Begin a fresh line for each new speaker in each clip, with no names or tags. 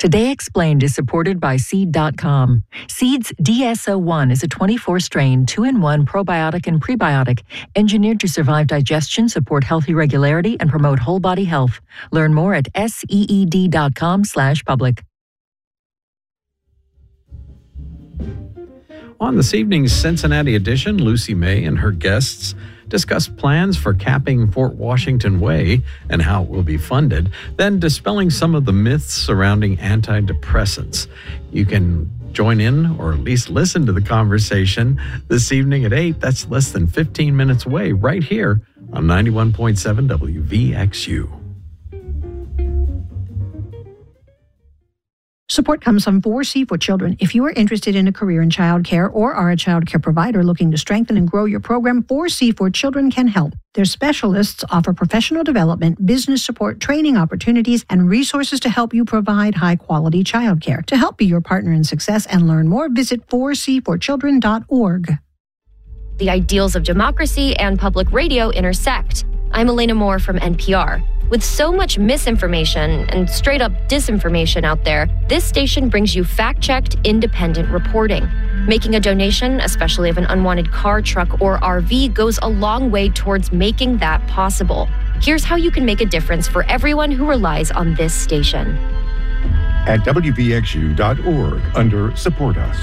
Today Explained is supported by Seed.com. Seed's DSO1 is a 24-strain, 2-in-1 probiotic and prebiotic engineered to survive digestion, support healthy regularity, and promote whole body health. Learn more at seed.com/public.
On this evening's Cincinnati edition, Lucy May and her guests discuss plans for capping Fort Washington Way and how it will be funded, then dispelling some of the myths surrounding antidepressants. You can join in or at least listen to the conversation this evening at 8. That's less than 15 minutes away right here on 91.7 WVXU.
Support comes from 4C for Children. If you are interested in a career in childcare or are a childcare provider looking to strengthen and grow your program, 4C for Children can help. Their specialists offer professional development, business support, training opportunities, and resources to help you provide high-quality childcare. To help be your partner in success and learn more, visit 4cforchildren.org.
The ideals of democracy and public radio intersect. I'm Elena Moore from NPR. With so much misinformation and straight-up disinformation out there, this station brings you fact-checked, independent reporting. Making a donation, especially of an unwanted car, truck, or RV, goes a long way towards making that possible. Here's how you can make a difference for everyone who relies on this station.
At WVXU.org under Support Us.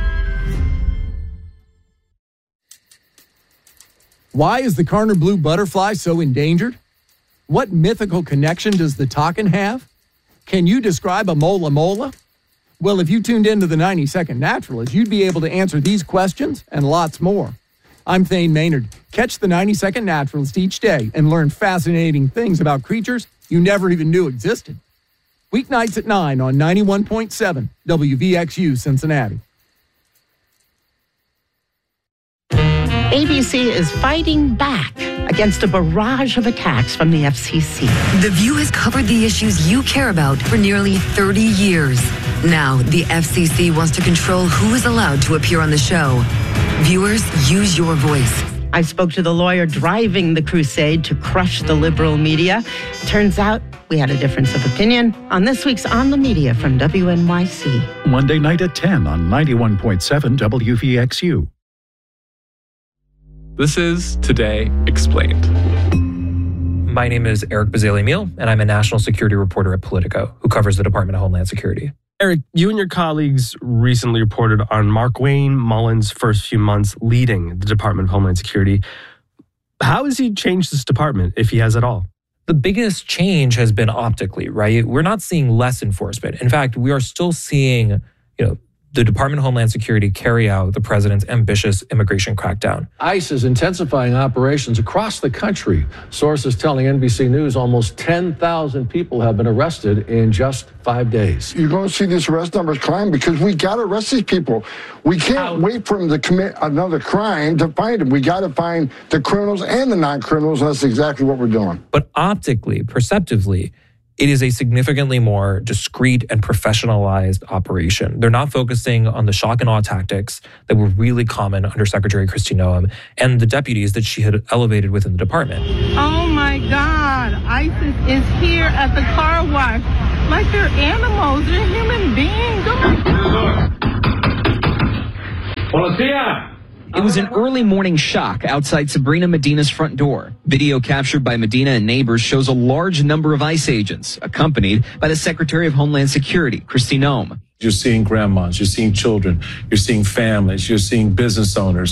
Why is the Karner blue butterfly so endangered? What mythical connection does the takin have? Can you describe a mola mola? Well, if you tuned into the 90-Second Naturalist, you'd be able to answer these questions and lots more. I'm Thane Maynard. Catch the 90-Second Naturalist each day and learn fascinating things about creatures you never even knew existed. Weeknights at 9 on 91.7 WVXU Cincinnati.
ABC is fighting back against a barrage of attacks from the FCC.
The View has covered the issues you care about for nearly 30 years. Now, the FCC wants to control who is allowed to appear on the show. Viewers, use your voice.
I spoke to the lawyer driving the crusade to crush the liberal media. Turns out we had a difference of opinion on this week's On the Media from WNYC.
Monday night at 10 on 91.7 WVXU.
This is Today Explained.
My name is Eric Bazali-Meal, and I'm a national security reporter at Politico, who covers the Department of Homeland Security.
Eric, you and your colleagues recently reported on Markwayne Mullin's first few months leading the Department of Homeland Security. How has he changed this department, if he has at all?
The biggest change has been optically, right? We're not seeing less enforcement. In fact, we are still seeing, the Department of Homeland Security carry out the president's ambitious immigration crackdown.
ICE is intensifying operations across the country. Sources telling NBC News almost 10,000 people have been arrested in just 5 days.
You're going to see these arrest numbers climb because we got to arrest these people. We can't wait for them to commit another crime to find them. We got to find the criminals and the non-criminals, and that's exactly what we're doing.
But optically, perceptively, it is a significantly more discreet and professionalized operation. They're not focusing on the shock and awe tactics that were really common under Secretary Kristi Noem and the deputies that she had elevated within the department.
Oh my God, ISIS is here at the car wash. Like they're animals, they're human beings.
Buenos dias. It was an early morning shock outside Sabrina Medina's front door. Video captured by Medina and neighbors shows a large number of ICE agents, accompanied by the Secretary of Homeland Security, Kristi Noem.
You're seeing grandmas, you're seeing children, you're seeing families, you're seeing business owners.